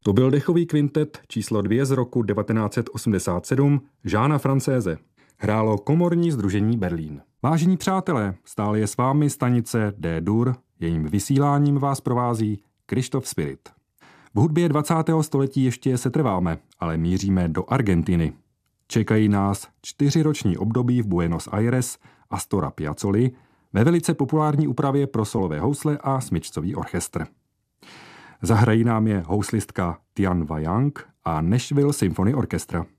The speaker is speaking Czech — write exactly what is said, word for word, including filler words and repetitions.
To byl dechový kvintet číslo dvě z roku devatenáct set osmdesát sedm Jeana Française. Hrálo komorní sdružení Berlín. Vážení přátelé, stále je s vámi stanice D-Dur, jejím vysíláním vás provází Krištof Spirit. V hudbě dvacátého století ještě setrváme, ale míříme do Argentiny. Čekají nás čtyřiroční období v Buenos Aires Astora Piazzoli ve velice populární úpravě pro solové housle a smyčcový orchestr. Zahrají nám je houslistka Tian Wayang a Nashville Symphony Orchestra.